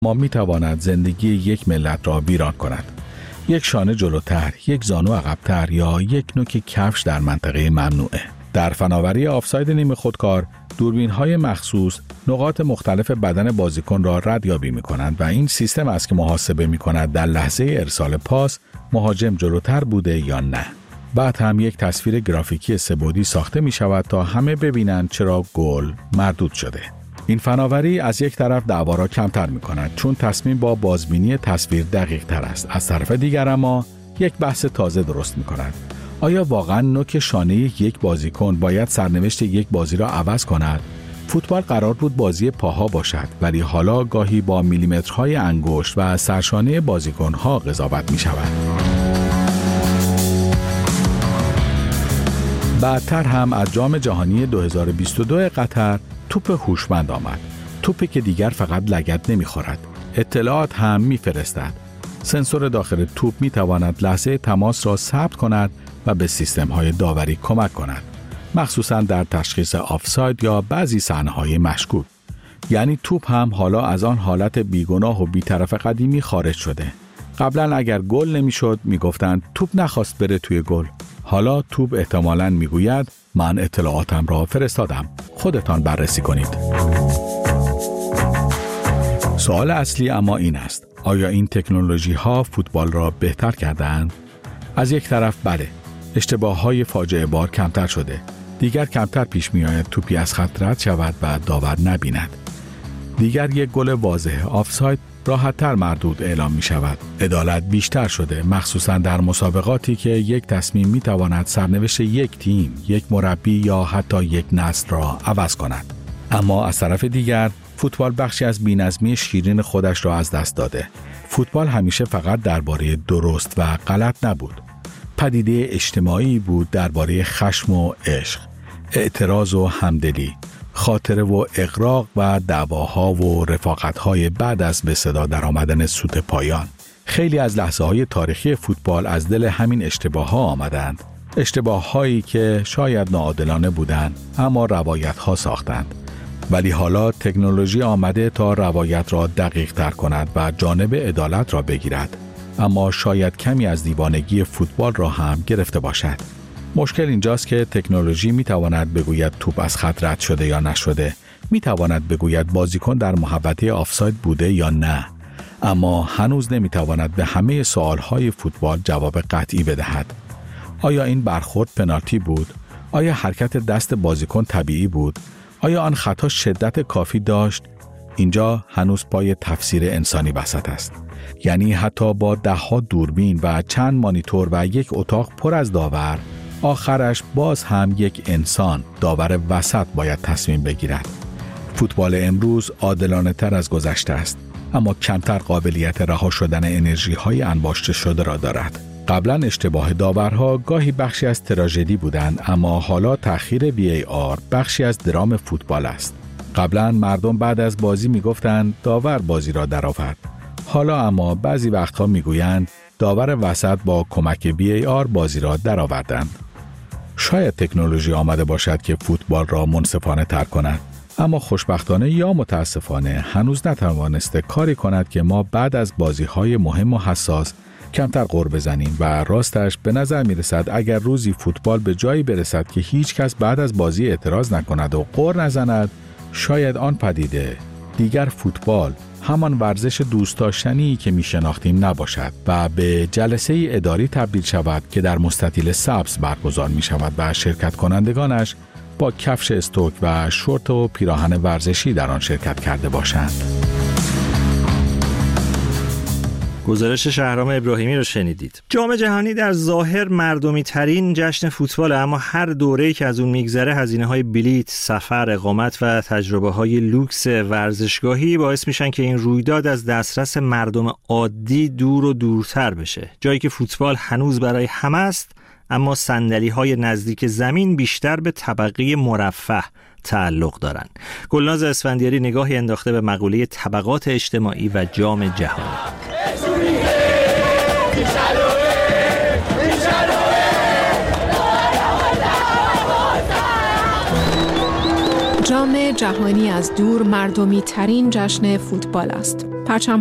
ما میتواند زندگی یک ملت را ویران کند. یک شانه جلوتر، یک زانو عقب‌تر یا یک نوک کفش در منطقه ممنوعه. در فناوری آفساید نیمه خودکار، دوربین‌های مخصوص نقاط مختلف بدن بازیکن را ردیابی می‌کنند و این سیستم است که محاسبه می‌کند در لحظه ارسال پاس مهاجم جلوتر بوده یا نه. بعد هم یک تصویر گرافیکی سه‌بعدی ساخته می‌شود تا همه ببینند چرا گل مردود شده. این فناوری از یک طرف دعوا را کمتر می‌کند چون تصمیم با بازبینی تصویر دقیق‌تر است. از طرف دیگر اما یک بحث تازه درست می‌کند. آیا واقعاً نوک شانه یک بازیکن باید سرنوشت یک بازی را عوض کند؟ فوتبال قرار بود بازی پاها باشد، ولی حالا گاهی با میلیمترهای انگشت و سرشانه بازیکن‌ها قضاوت می‌شود. بعدتر هم از جام جهانی 2022 قطر توپ هوشمند آمد. توپی که دیگر فقط لگد نمی‌خورد، اطلاعات هم می‌فرستد. سنسور داخل توپ می‌تواند لحظه تماس را ثبت کند و به سیستم‌های داوری کمک کند، مخصوصاً در تشخیص آفساید یا بعضی صحنه‌های مشکوک. یعنی توپ هم حالا از آن حالت بیگناه و بی‌طرف قدیمی خارج شده. قبلاً اگر گل نمی‌شد می‌گفتند توپ نخواست بره توی گل. حالا توپ احتمالاً می‌گوید من اطلاعاتم را فرستادم، خودتان بررسی کنید. سوال اصلی اما این است: آیا این تکنولوژی‌ها فوتبال را بهتر کردند؟ از یک طرف بله، اشتباه‌های فاجعه بار کمتر شده. دیگر کمتر پیش می‌آید توپی از خط رد شود و داور نبیند. دیگر یک گل واضح آفساید راحت‌تر مردود اعلام می‌شود. عدالت بیشتر شده، مخصوصاً در مسابقاتی که یک تصمیم می‌تواند سرنوشت یک تیم، یک مربی یا حتی یک نسل را عوض کند. اما از طرف دیگر فوتبال بخشی از بی‌نظمی شیرین خودش را از دست داده. فوتبال همیشه فقط درباره درست و غلط نبود. پدیده اجتماعی بود درباره خشم و عشق، اعتراض و همدلی، خاطره و اغراق و دعواها و رفاقت‌های بعد از به صدا درآمدن سوت پایان. خیلی از لحظه‌های تاریخی فوتبال از دل همین اشتباه‌ها آمدند. اشتباه‌هایی که شاید ناعادلانه بودند اما روایت‌ها ساختند. ولی حالا تکنولوژی آمده تا روایت را دقیق تر کند و جانب عدالت را بگیرد. اما شاید کمی از دیوانگی فوتبال را هم گرفته باشد. مشکل اینجاست که تکنولوژی میتواند بگوید توپ از خط رد شده یا نشده، میتواند بگوید بازیکن در محوطه آفساید بوده یا نه، اما هنوز نمیتواند به همه سوالهای فوتبال جواب قطعی بدهد. آیا این برخورد پنالتی بود؟ آیا حرکت دست بازیکن طبیعی بود؟ آیا آن خطا شدت کافی داشت؟ اینجا هنوز پای تفسیر انسانی وسط است. یعنی حتی با 10 دوربین و چند مانیتور و یک اتاق پر از داور، آخرش باز هم یک انسان، داور وسط، باید تصمیم بگیرد. فوتبال امروز عادلانه تر از گذشته است، اما کمتر قابلیت رها شدن انرژی های انباشته شده را دارد. قبلا اشتباه داورها گاهی بخشی از تراژدی بودند، اما حالا تأخیر VAR بخشی از درام فوتبال است. قبلا مردم بعد از بازی میگفتند داور بازی را درآورد. حالا اما بعضی وقتها میگویند داور وسط با کمک VAR بازی را درآوردند. شاید تکنولوژی آمده باشد که فوتبال را منصفانه تر کند، اما خوشبختانه یا متاسفانه هنوز نتوانسته کاری کند که ما بعد از بازی‌های مهم و حساس کمتر غر بزنیم و راستش به نظر میرسد اگر روزی فوتبال به جایی برسد که هیچ کس بعد از بازی اعتراض نکند و غر نزند، شاید آن پدیده دیگر فوتبال همان ورزش دوست داشتنی که میشناختیم نباشد و به جلسه اداری تبدیل شود که در مستطیل سبز برگزار می شود و شرکت کنندگانش با کفش استوک و شورت و پیراهن ورزشی در آن شرکت کرده باشند. گزارش شهرام ابراهیمی رو شنیدید. جام جهانی در ظاهر مردمی ترین جشن فوتبال، اما هر دوره‌ای که از اون میگذره هزینه‌های بلیت، سفر، اقامت و تجربه‌های لوکس ورزشگاهی باعث میشن که این رویداد از دسترس مردم عادی دور و دورتر بشه. جایی که فوتبال هنوز برای همه است، اما صندلی‌های نزدیک زمین بیشتر به طبقه مرفه تعلق دارن. گلناز اسفندیاری نگاهی انداخته به مقوله طبقات اجتماعی و جام جهانی. جام جهانی از دور مردمی ترین جشن فوتبال است.